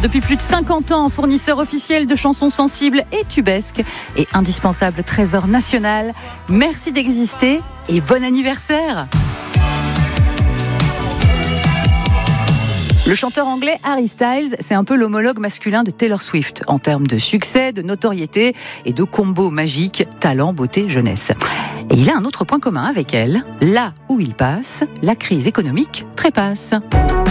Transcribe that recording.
depuis plus de 50 ans, fournisseur officiel de chansons sensibles et tubesques et indispensable trésor national. Merci d'exister et bon anniversaire! Le chanteur anglais Harry Styles, c'est un peu l'homologue masculin de Taylor Swift en termes de succès, de notoriété et de combo magique talent, beauté, jeunesse. Et il a un autre point commun avec elle. Là où il passe, la crise économique trépasse.